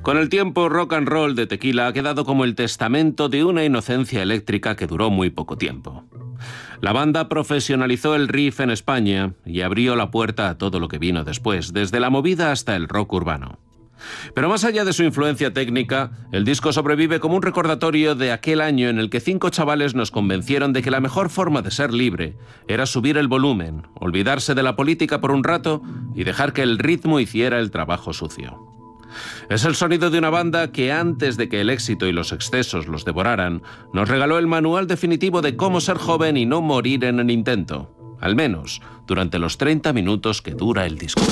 Con el tiempo, Rock and Roll de Tequila ha quedado como el testamento de una inocencia eléctrica que duró muy poco tiempo. La banda profesionalizó el riff en España y abrió la puerta a todo lo que vino después, desde la movida hasta el rock urbano. Pero más allá de su influencia técnica, el disco sobrevive como un recordatorio de aquel año en el que 5 chavales nos convencieron de que la mejor forma de ser libre era subir el volumen, olvidarse de la política por un rato y dejar que el ritmo hiciera el trabajo sucio. Es el sonido de una banda que antes de que el éxito y los excesos los devoraran, nos regaló el manual definitivo de cómo ser joven y no morir en el intento, al menos durante los 30 minutos que dura el disco.